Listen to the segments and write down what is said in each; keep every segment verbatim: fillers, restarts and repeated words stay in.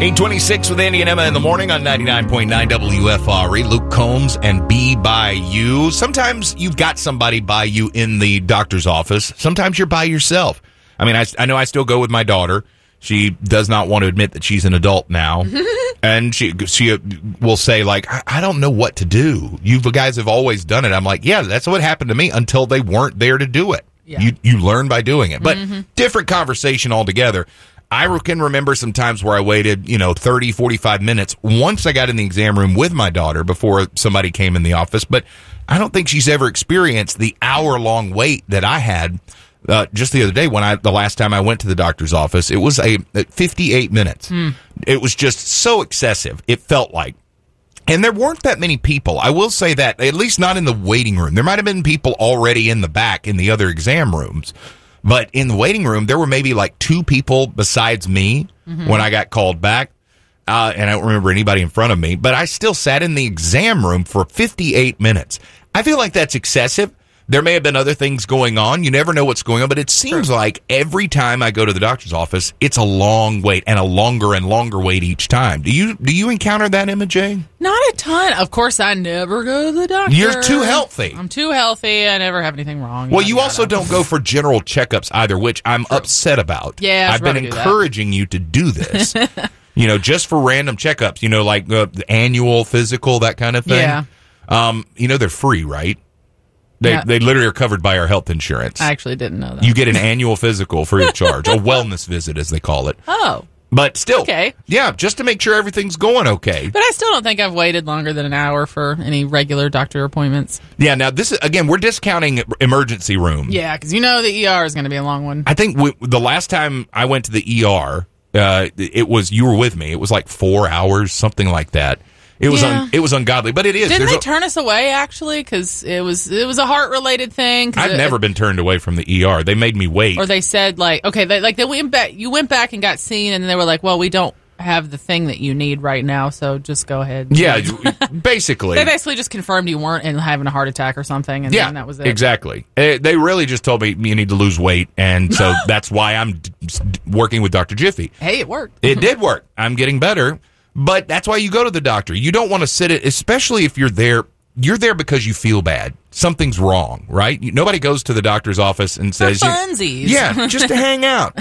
eight twenty-six with Andy and Emma in the morning on ninety-nine point nine W F R E. Luke Combs and Be By You. Sometimes you've got somebody by you in the doctor's office. Sometimes you're by yourself. I mean, I, I know I still go with my daughter. She does not want to admit that she's an adult now. And she she will say, like, I, I don't know what to do. You guys have always done it. I'm like, yeah, that's what happened to me until they weren't there to do it. Yeah. You, you learn by doing it. But mm-hmm. different conversation altogether. I can remember some times where I waited, you know, thirty, forty-five minutes once I got in the exam room with my daughter before somebody came in the office. But I don't think she's ever experienced the hour-long wait that I had uh, just the other day when I, the last time I went to the doctor's office. It was a fifty-eight minutes. Mm. It was just so excessive, it felt like. And there weren't that many people. I will say that, at least not in the waiting room. There might have been people already in the back in the other exam rooms. But in the waiting room, there were maybe like two people besides me mm-hmm. when I got called back. Uh, and I don't remember anybody in front of me. But I still sat in the exam room for fifty-eight minutes. I feel like that's excessive. There may have been other things going on. You never know what's going on. But it seems sure. like every time I go to the doctor's office, it's a long wait and a longer and longer wait each time. Do you do you encounter that, Emma J? Not a ton. Of course, I never go to the doctor. You're too healthy. I'm too healthy. I never have anything wrong. Well, you also don't go for general checkups either, which I'm True. upset about. Yeah, I've been encouraging you to do this. You know, just for random checkups, you know, like uh, the annual physical, that kind of thing. Yeah. Um, you know, they're free, right? They yeah. they literally are covered by our health insurance. I actually didn't know that. You get an annual physical free of charge, a wellness visit, as they call it. Oh. But still, okay. yeah, just to make sure everything's going okay. But I still don't think I've waited longer than an hour for any regular doctor appointments. Yeah, now this is, again, we're discounting emergency room. Yeah, because you know the E R is going to be a long one. I think we, the last time I went to the E R, uh, it was, you were with me, it was like four hours, something like that. It was yeah. un, it was ungodly, but it is. Didn't There's they a, turn us away, actually? Because it was, it was a heart-related thing. I've it, never been turned away from the E R. They made me wait. Or they said, like, okay, they, like they went back, you went back and got seen, and they were like, well, we don't have the thing that you need right now, so just go ahead. Yeah, basically. They basically just confirmed you weren't in having a heart attack or something, and yeah, then that was it. Exactly. They really just told me you need to lose weight, and so that's why I'm working with Doctor Jiffy. Hey, it worked. It did work. I'm getting better, but that's why you go to the doctor. You don't want to sit it, especially if you're there. You're there because you feel bad. Something's wrong, right? Nobody goes to the doctor's office and says, For funsies. Yeah, just to hang out.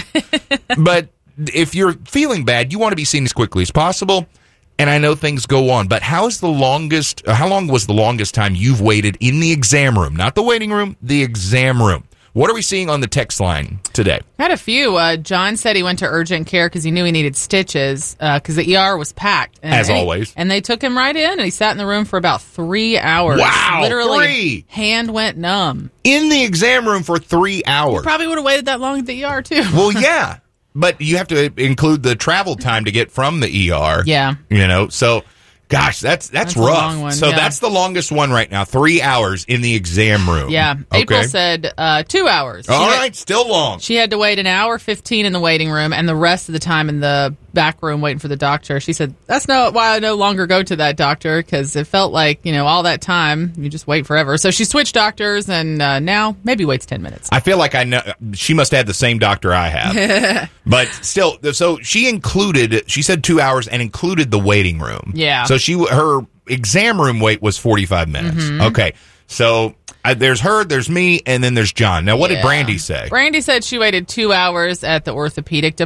But if you're feeling bad, you want to be seen as quickly as possible. And I know things go on, but how is the longest? How long was the longest time you've waited in the exam room? Not the waiting room, the exam room. What are we seeing on the text line today? I had a few. Uh, John said he went to urgent care because he knew he needed stitches because uh, the E R was packed. And, As and he, always. And they took him right in, and he sat in the room for about three hours. Wow, Literally, three. hand went numb. In the exam room for three hours. You probably would have waited that long at the E R, too. Well, yeah. But you have to include the travel time to get from the E R. Yeah. You know, so, gosh, that's that's, that's rough. A long one, so yeah. that's the longest one right now, three hours in the exam room. Yeah. Okay. April said uh, two hours. All she right, had, still long. She had to wait an hour fifteen in the waiting room and the rest of the time in the back room waiting for the doctor. She said, that's no why I no longer go to that doctor because it felt like, you know, all that time, you just wait forever. So she switched doctors and uh, now maybe waits ten minutes. I feel like I know she must have had the same doctor I have. But still, so she included, she said two hours and included the waiting room. Yeah. So she her exam room wait was forty-five minutes. Mm-hmm. Okay. So I, there's her, there's me, and then there's John. Now, what yeah. did Brandy say? Brandy said she waited two hours at the orthopedic